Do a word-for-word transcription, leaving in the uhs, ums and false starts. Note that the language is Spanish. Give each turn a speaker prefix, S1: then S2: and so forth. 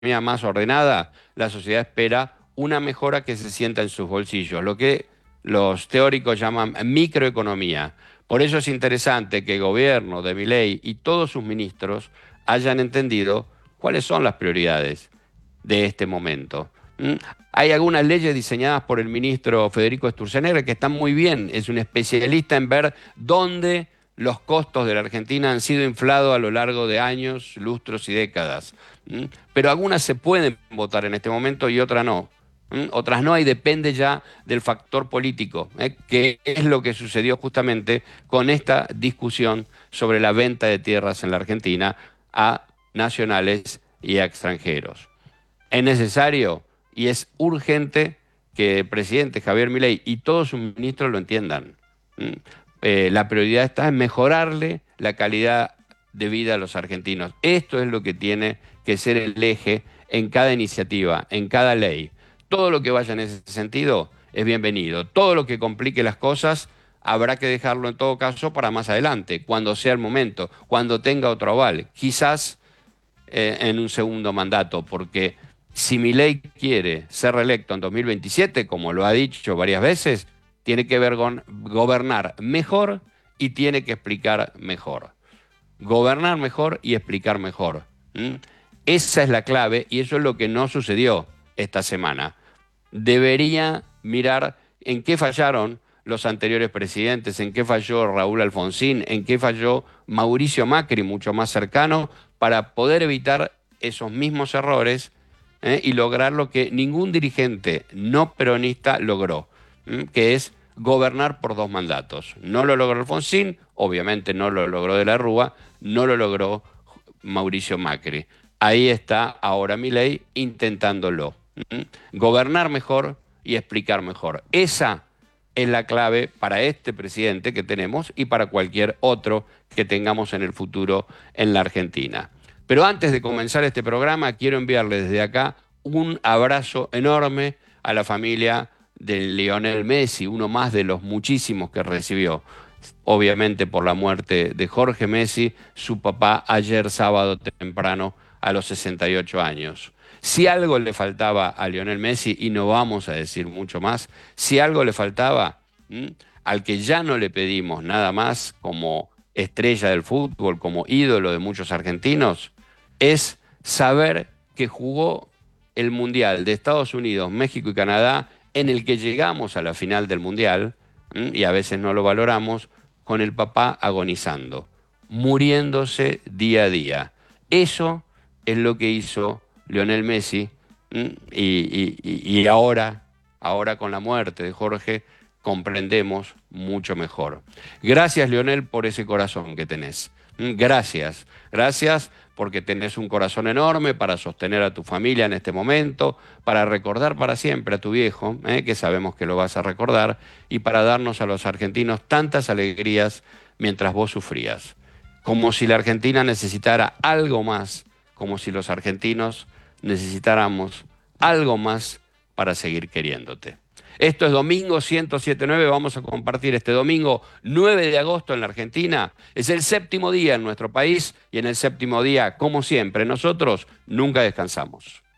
S1: más ordenada, la sociedad espera una mejora que se sienta en sus bolsillos, lo que los teóricos llaman microeconomía. Por eso es interesante que el gobierno de Milei y todos sus ministros hayan entendido cuáles son las prioridades de este momento. ¿Mm? Hay algunas leyes diseñadas por el ministro Federico Sturzenegger que están muy bien. Es un especialista en ver dónde los costos de la Argentina han sido inflados a lo largo de años, lustros y décadas. ¿Mm? Pero algunas se pueden votar en este momento y otras no. ¿Mm? Otras no, y depende ya del factor político, ¿eh? Que es lo que sucedió justamente con esta discusión sobre la venta de tierras en la Argentina a nacionales y a extranjeros. Es necesario y es urgente que el presidente Javier Milei y todos sus ministros lo entiendan. ¿Mm? Eh, la prioridad está en mejorarle la calidad de vida a los argentinos. Esto es lo que tiene que ser el eje en cada iniciativa, en cada ley. Todo lo que vaya en ese sentido es bienvenido. Todo lo que complique las cosas habrá que dejarlo en todo caso para más adelante, cuando sea el momento, cuando tenga otro aval. Quizás eh, en un segundo mandato, porque si Milei quiere ser reelecto en dos mil veintisiete, como lo ha dicho varias veces, tiene que ver con gobernar mejor y tiene que explicar mejor. Gobernar mejor y explicar mejor. ¿Mm? Esa es la clave y eso es lo que no sucedió esta semana. Debería mirar en qué fallaron los anteriores presidentes, en qué falló Raúl Alfonsín, en qué falló Mauricio Macri, mucho más cercano, para poder evitar esos mismos errores, ¿eh? Y lograr lo que ningún dirigente no peronista logró, ¿eh? Que es gobernar por dos mandatos. No lo logró Alfonsín, obviamente no lo logró De la Rúa, no lo logró Mauricio Macri. Ahí está ahora Milei intentándolo. ¿Mm? Gobernar mejor y explicar mejor. Esa es la clave para este presidente que tenemos y para cualquier otro que tengamos en el futuro en la Argentina. Pero antes de comenzar este programa, quiero enviarle desde acá un abrazo enorme a la familia de Lionel Messi, uno más de los muchísimos que recibió, obviamente por la muerte de Jorge Messi, su papá, ayer sábado temprano a los sesenta y ocho años. Si algo le faltaba a Lionel Messi, y no vamos a decir mucho más, si algo le faltaba, ¿m? Al que ya no le pedimos nada más como estrella del fútbol, como ídolo de muchos argentinos, es saber que jugó el Mundial de Estados Unidos, México y Canadá, en el que llegamos a la final del Mundial, ¿m? Y a veces no lo valoramos, con el papá agonizando, muriéndose día a día. Eso es lo que hizo Lionel Messi, y, y, y ahora, ahora con la muerte de Jorge, comprendemos mucho mejor. Gracias, Lionel, por ese corazón que tenés. Gracias, gracias porque tenés un corazón enorme para sostener a tu familia en este momento, para recordar para siempre a tu viejo, ¿eh? Que sabemos que lo vas a recordar, y para darnos a los argentinos tantas alegrías mientras vos sufrías. Como si la Argentina necesitara algo más, como si los argentinos necesitáramos algo más para seguir queriéndote. Esto es Domingo ciento siete punto nueve, vamos a compartir este domingo nueve de agosto en la Argentina. Es el séptimo día en nuestro país y en el séptimo día, como siempre, nosotros nunca descansamos.